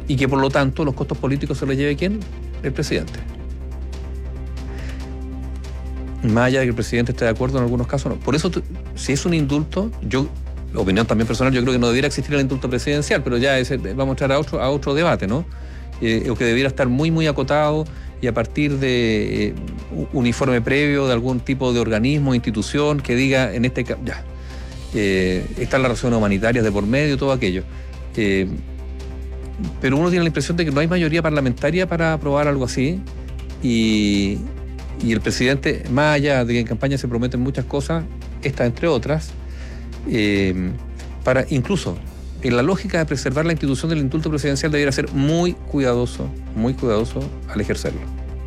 y que por lo tanto los costos políticos se los lleve ¿quién? El presidente. Más allá de que el presidente esté de acuerdo en algunos casos, no. Por eso, si es un indulto, opinión también personal, yo creo que no debiera existir el indulto presidencial, pero ya vamos a entrar a otro debate, ¿no? O que debiera estar muy, muy acotado y a partir de un informe previo de algún tipo de organismo, institución, que diga, en este caso, ya, están las razones humanitarias de por medio, todo aquello. Pero uno tiene la impresión de que no hay mayoría parlamentaria para aprobar algo así y el presidente, más allá de que en campaña se prometen muchas cosas, esta entre otras, para incluso en la lógica de preservar la institución del indulto presidencial debiera ser muy cuidadoso al ejercerlo.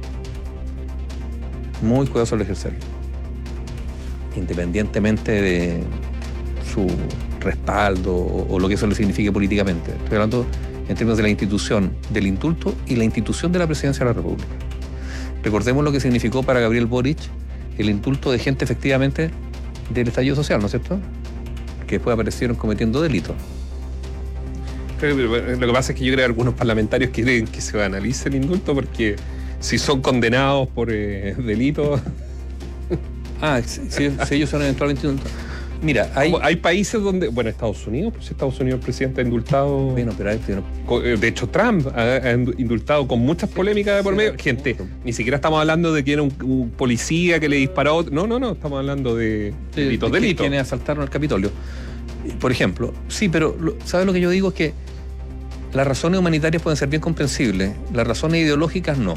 Muy cuidadoso al ejercerlo. Independientemente de su respaldo o lo que eso le signifique políticamente. Estoy hablando en términos de la institución del indulto y la institución de la presidencia de la República. Recordemos lo que significó para Gabriel Boric el indulto de gente efectivamente del estallido social, ¿no es cierto? Que después aparecieron cometiendo delitos. Lo que pasa es que yo creo que algunos parlamentarios quieren que se analice el indulto porque si son condenados por delitos... si ellos son eventualmente indultados. Mira, hay países donde... Bueno, Estados Unidos, pues Estados Unidos el presidente ha indultado... Bueno, pero de hecho, Trump ha indultado con muchas polémicas de por medio. Gente, ni siquiera estamos hablando de que era un policía que le disparó... No, estamos hablando de delitos. Quienes asaltaron el Capitolio. Por ejemplo, sí, pero ¿sabes lo que yo digo? Es que las razones humanitarias pueden ser bien comprensibles, las razones ideológicas no.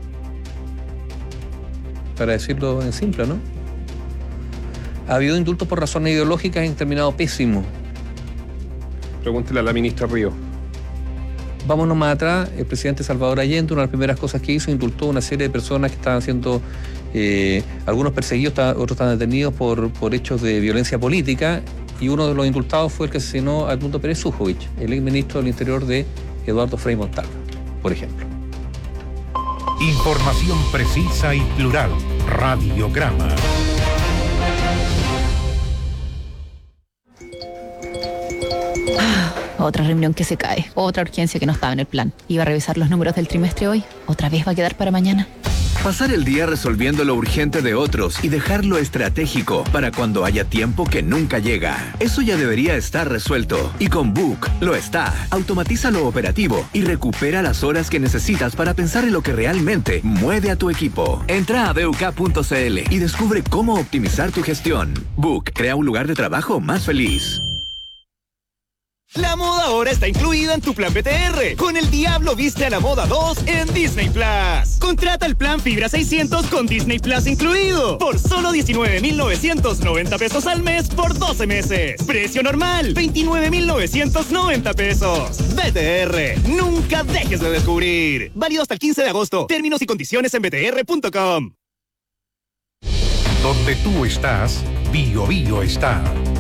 Para decirlo en simple, ¿no? Ha habido indultos por razones ideológicas y han terminado pésimo. Pregúntele a la ministra Ríos. Vámonos más atrás, el presidente Salvador Allende, una de las primeras cosas que hizo, indultó a una serie de personas que estaban siendo, algunos perseguidos, otros estaban detenidos por hechos de violencia política, y uno de los indultados fue el que asesinó a Edmundo Pérez Zújovich, el exministro del Interior de Eduardo Frei Montalva, por ejemplo. Información precisa y plural. Radiograma. Otra reunión que se cae, otra urgencia que no estaba en el plan. Iba a revisar los números del trimestre hoy, otra vez va a quedar para mañana. Pasar el día resolviendo lo urgente de otros y dejar lo estratégico para cuando haya tiempo que nunca llega. Eso ya debería estar resuelto. Y con Book lo está. Automatiza lo operativo y recupera las horas que necesitas para pensar en lo que realmente mueve a tu equipo. Entra a BUK.cl y descubre cómo optimizar tu gestión. Book crea un lugar de trabajo más feliz. La moda ahora está incluida en tu plan BTR. Con El Diablo Viste a la Moda 2 en Disney Plus. Contrata el plan Fibra 600 con Disney Plus incluido. Por solo 19,990 pesos al mes por 12 meses. Precio normal, 29,990 pesos. BTR, nunca dejes de descubrir. Válido hasta el 15 de agosto. Términos y condiciones en btr.com. Donde tú estás, Bio Bio está.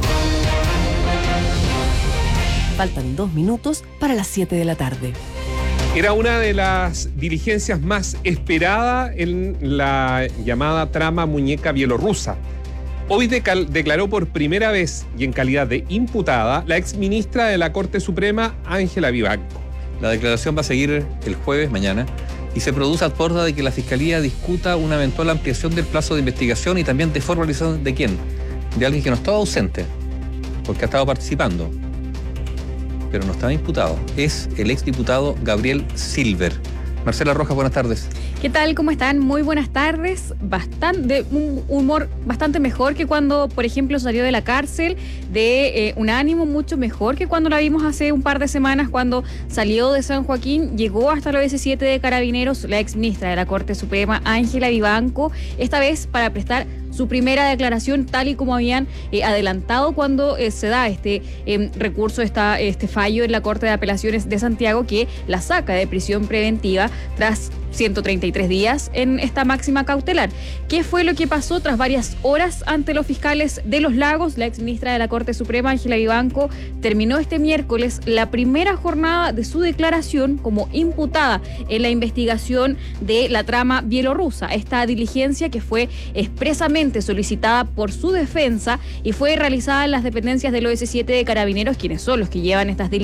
Faltan 2 minutos para las 7 de la tarde. Era una de las diligencias más esperadas en la llamada trama muñeca bielorrusa. Hoy declaró por primera vez y en calidad de imputada la exministra de la Corte Suprema, Ángela Vivanco. La declaración va a seguir el jueves, mañana, y se produce a puerta de que la Fiscalía discuta una eventual ampliación del plazo de investigación y también de formalización de quién, de alguien que no estaba ausente, porque ha estado participando, pero no estaba imputado. Es el exdiputado Gabriel Silver. Marcela Rojas, buenas tardes. ¿Qué tal? ¿Cómo están? Muy buenas tardes. Un humor bastante mejor que cuando, por ejemplo, salió de la cárcel, de un ánimo mucho mejor que cuando la vimos hace un par de semanas, cuando salió de San Joaquín, llegó hasta la OS7 de Carabineros, la exministra de la Corte Suprema, Ángela Vivanco, esta vez para prestar su primera declaración, tal y como habían adelantado cuando se da este recurso, este fallo en la Corte de Apelaciones de Santiago, que la saca de prisión preventiva tras 133 días en esta máxima cautelar. ¿Qué fue lo que pasó tras varias horas ante los fiscales de Los Lagos? La exministra de la Corte Suprema, Ángela Vivanco, terminó este miércoles la primera jornada de su declaración como imputada en la investigación de la trama bielorrusa. Esta diligencia que fue expresamente solicitada por su defensa y fue realizada en las dependencias del OS7 de Carabineros, quienes son los que llevan estas diligencias